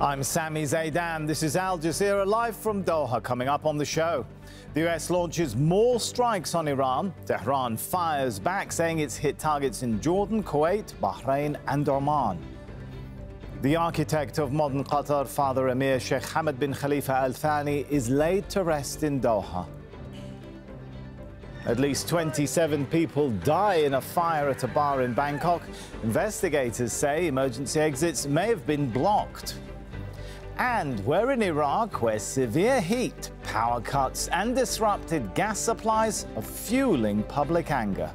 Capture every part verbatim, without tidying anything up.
I'm Sami Zaidan. This is Al Jazeera live from Doha. Coming up on the show, the U S launches more strikes on Iran. Tehran fires back, saying it's hit targets in Jordan, Kuwait, Bahrain and Oman. The architect of modern Qatar, Father Emir Sheikh Hamad bin Khalifa Al Thani, is laid to rest in Doha. At least twenty-seven people die in a fire at a bar in Bangkok. Investigators say emergency exits may have been blocked. And we're in Iraq, where severe heat, power cuts and disrupted gas supplies are fueling public anger.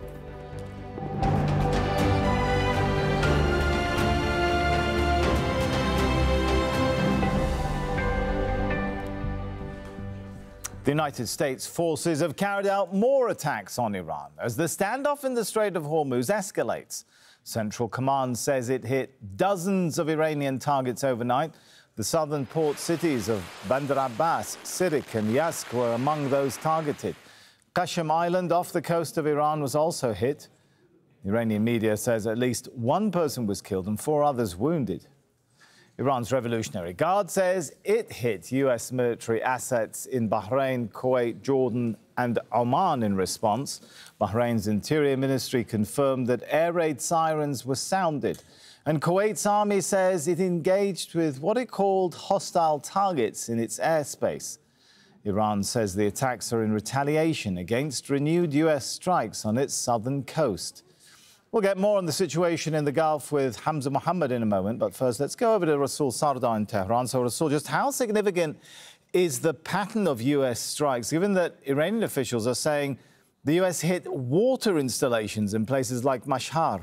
The United States forces have carried out more attacks on Iran as the standoff in the Strait of Hormuz escalates. Central Command says it hit dozens of Iranian targets overnight. The southern port cities of Bandar Abbas, Sirik and Yazd were among those targeted. Qashm Island off the coast of Iran was also hit. Iranian media says at least one person was killed and four others wounded. Iran's Revolutionary Guard says it hit U S military assets in Bahrain, Kuwait, Jordan and Oman in response. Bahrain's Interior Ministry confirmed that air raid sirens were sounded. And Kuwait's army says it engaged with what it called hostile targets in its airspace. Iran says the attacks are in retaliation against renewed U S strikes on its southern coast. We'll get more on the situation in the Gulf with Hamza Mohammed in a moment, but first let's go over to Rasul Sardar in Tehran. So Rasul, just how significant is the pattern of U S strikes, given that Iranian officials are saying the U S hit water installations in places like Mashhad?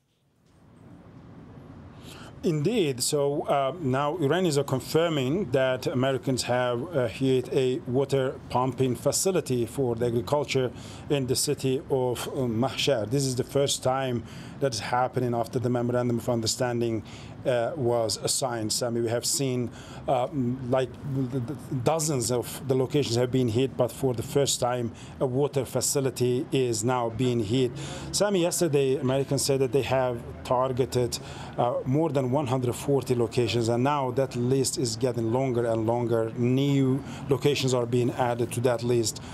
Indeed. So uh, now Iranians are confirming that Americans have uh, hit a water pumping facility for the agriculture in the city of uh, Mashhad. This is the first time that's happening after the memorandum of understanding uh, was signed. I mean, we have seen uh, like dozens of the locations have been hit, but for the first time, a water facility is now being hit. Sami, yesterday, Americans said that they have targeted uh, more than one hundred forty locations, and now that list is getting longer and longer. New locations are being added to that list.